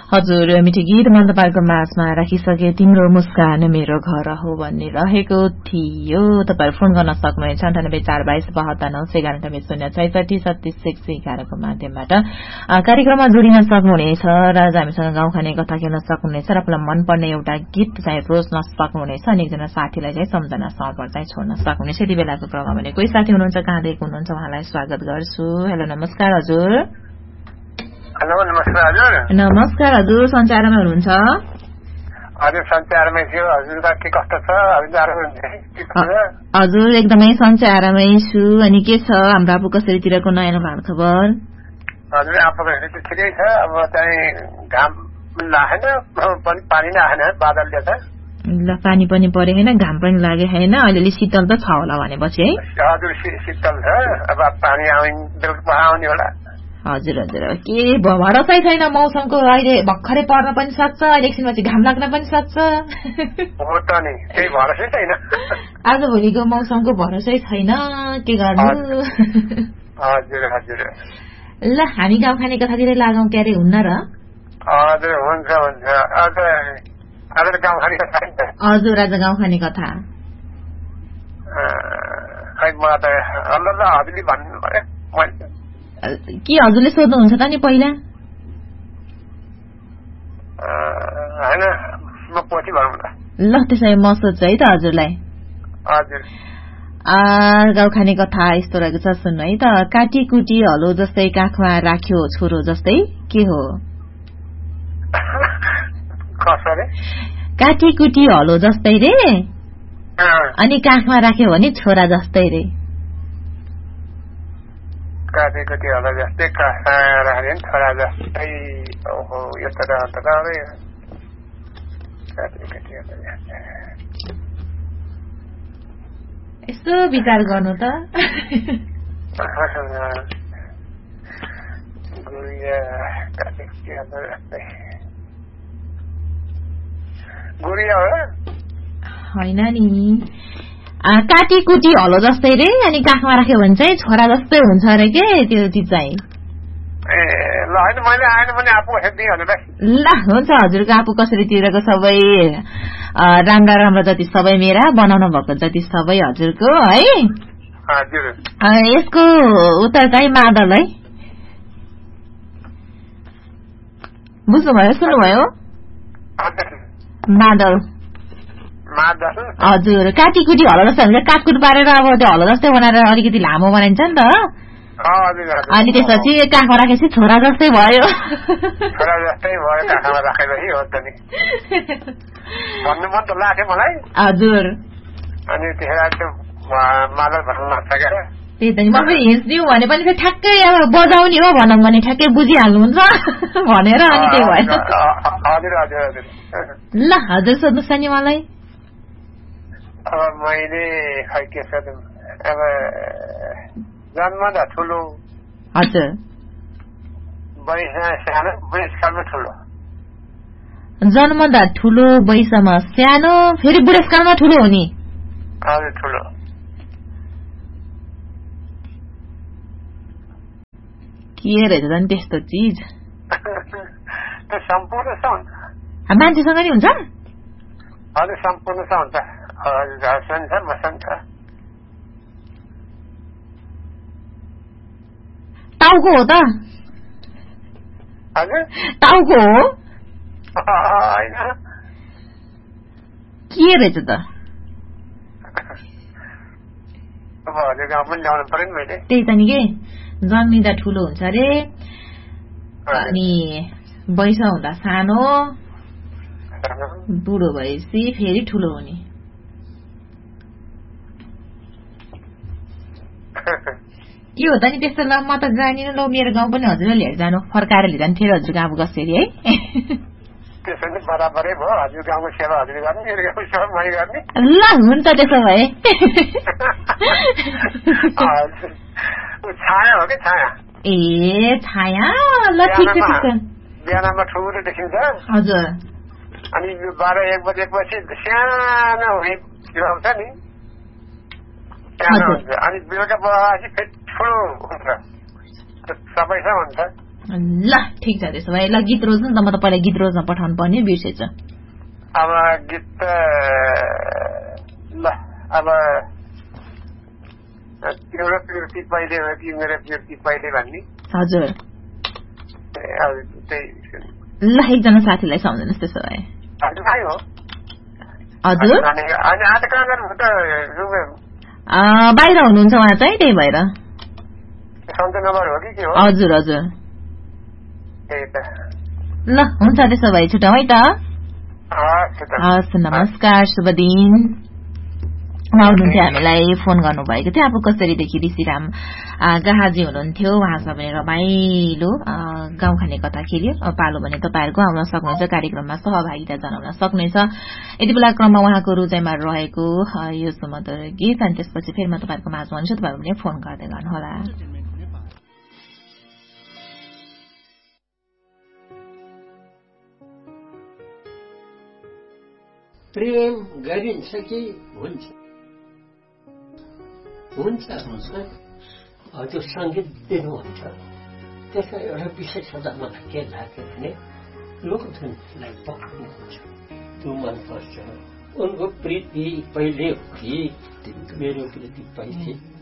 हजुर मिठी गीत मन तपाईको माझमा राखिसके तिम्रो मुस्कान मेरो घर हो भन्ने रहेको थियो। तपाईहरु फोन गर्न सक्नुहुन्छ 9842929966 को माध्यमबाट कार्यक्रममा जोडिन सक्नुहुनेछ र हामीसँग गाउँखाने कथा खेल्न सक्नुहुनेछ र आफूलाई मनपर्ने एउटा गीत चाहिँ रोज्न सक्नुहुनेछ अनि एकजना साथीलाई चाहिँ सम्झना समर्पण चाहिँ छोड्न सक्नुहुनेछ। यति बेलाको क्रममा भने कोही साथी हुनुहुन्छ कहाँदेखि हुनुहुन्छ उहाँलाई स्वागत गर्छु। हेलो नमस्कार हजुर। हेलो नमस्कार हजुर। नमस्कार हजुर, सञ्चारमा हुनुहुन्छ? हजुर सञ्चारमै थियो। हजुरका के कस्तो छ? हजुर एकदमै सञ्चारमै छु। अनि के छ हाम्रो आफू कसरीतिरको नयाँ हाल खबर? हजुर आफूको स्थिति ठिकै छ। अब चाहिँ घाम लागेन, पानी लागेन, बादलले छ। ल पानी पनि परे हैन, घाम पनि लागे हैन, अलिअलि शीतल त छ होला भनेपछि है? हजुर शीतल छ। अब पानी आउने होला। हजुर हजुर, के भरोसै छैन मौसमको। अहिले भर्खरै पर्न पनि सक्छ, अहिले एकछिनपछि घाम लाग्न पनि सक्छ। हो त नि, केही भरोसै छैन। आजभोलिको मौसमको भरोसै छैन, के गर्नु। हजुर हजुर। ल हामी गाउँ खाने कथातिर लागौं क्यारे हुन्न र? हजुर हुन्छ हुन्छ। आज गाउँ खाने कथा? हजुर आज गाउँ खाने कथा। खै म त हजुरले भन्नु पर्यो। के हजुरले सोध्नुहुन्छ त नि पहिला? हैन म पछि भनौँ त। ल त्यसै म सोध्छु है त हजुरलाई। हजुर। गाउँ खाने कथा यस्तो रहेको छ, सुन्नु है त। काटी कुटी हलो जस्तै काखमा राख्यो छोरो जस्तै के हो? काटी कुटी हलो जस्तै रे, अनि काखमा राख्यो भने छोरा जस्तै रे। काटेको होला जस्तै काखमा राख्यो भने छोरा जस्तै। ओहो यो त राम्रै हो। यसो विचार गर्नु त। गुडिया होइन नि, काटी कुटी हलो जस्तै रे, अनि काखमा राख्यो भने चाहिँ छोरा जस्तै हुन्छ अरे के त्यो चाहिँ। ल होइन मैले आएन भने आफू हेर्दिएँ हजुरलाई। ल हुन्छ, हजुरको आफू कसरीतिरको सबै राम्रा राम्रा जति सबै मेरा, बनाउनु भएको जति सबै हजुरको है। हजुर। यसको उत्तर चाहिँ मादल है। बुझ्नुभयो, सुन्नुभयो? मादल। हजुर, काटी कुटी हलो जस्तै हुन्छ, काटकुट पारेर अब त्यो हलो जस्तै बनाएर अलिकति लामो बनाइन्छ नि त। अनि त्यसपछि काखमा राखेपछि छोरा जस्तै भयो। छोरा जस्तै भयो काखमा राखेपछि, हो त नि। भन्नु मन त लाग्यो मलाई। हजुर। अनि त्यसलाई त्यो मादल भन्नु लाग्छ क्या। त्यही त नि, म फेरि हिन्स दिउँ भने पनि फेरि ठ्याक्कै अब बजाउने हो भनौँ भने ठ्याक्कै बुझिहाल्नुहुन्छ भनेर, अनि त्यही भयो। हजुर हजुर हजुर। ल हजुर सोध्नुहोस् नि मलाई। अब मैले खै के सोधौँ, अब जन्मदा ठुलो, हजुर, सानो, बुढेसकालमा ठुलो। जन्मदा ठुलो, वयसमा सानो, फेरि बुढेसकालमा ठुलो हो नि। हजुर ठुलो। के रहेछ झन् त्यस्तो चिज? त्यो सम्पूर्ण छ हुन्छ, मान्छेसँग नि हुन्छ। हजुर सम्पूर्ण छ हुन्छ। हजुर छ मसँग छ। टाउको हो त? हजुर टाउको हो होइन। के रहेछ त? अब हजुर गाउँ पनि ल्याउनु पर्यो नि मैले। त्यही त नि के, जन्मिँदा ठुलो हुन्छ अरे, अनि वयस हुँदा सानो, बुढो भएपछि फेरि ठुलो हुने। के हो त नि त्यस्तो? ल म त जानिन। ल मेरो गाउँ पनि हजुरले लिएर जानु, फर्काएर लिएर फेरि हजुरको आफू कसरी है। त्यसो नि बराबरै भयो। हजुर गाउँको सेवा हजुरले गर्ने, मेरो गाउँको सेवा मैले गर्ने। ल हुन्छ त्यसो भए। छाया हो कि छाया? ए छाया, ल ठिक छ ठिक छ। बिहानमा ठुलो देखिन्छ। हजुर। अनि 12-1 बजेपछि सानो आउँछ नि, सानो हुन्छ। अनि बेलुका बजेपछि फेरि ठुलो हुन्छ, सबैसँग हुन्छ। ल ठिक छ त्यसो भए ल गीत रोज्नु त म त पहिला गीत रोज्न पठाउनु पर्ने बिर्सेछु अब गीत ल अब तिम्रो प्युर्ति पहिले हो कि मेरो प्युर्ति पहिले भन्ने हजुर ल एकजना साथीलाई सम्झनुहोस् त्यसो भए हजुर बाहिर हुनुहुन्छ उहाँ चाहिँ त्यही भएर हजुर हजुर ल हुन्छ त्यसो भए छुट्याउँ है त हस् नमस्कार शुभ दिन उहाँ हुनुहुन्थ्यो हामीलाई फोन गर्नुभएको थियो अब कसरीदेखि ऋषिराम गाहाजी हुनुहुन्थ्यो उहाँसँग पनि रमाइलो गाउँ खाने कथा खेल्यो पालो भने तपाईँहरूको आउन सक्नुहुन्छ कार्यक्रममा सहभागिता जनाउन सक्नुहुनेछ यति बेला क्रममा उहाँको रुचाइमा रहेको यो सुमधुर गीत अनि त्यसपछि फेरि म तपाईँहरूको माझमा हुन्छु तपाईँहरू पनि फोन गर्दै गर्नुहोला प्रेम गरिन्छ कि हुन्छ हुन्छ हजुर सङ्गीत दिनुहुन्छ त्यसमा एउटा विशेषता मलाई के लाग्यो भने लोकधुनलाई पक्रिनुहुन्छ त्यो मनपर्छ उनको प्रीति पहिले हो कि मेरो प्रीति पहिले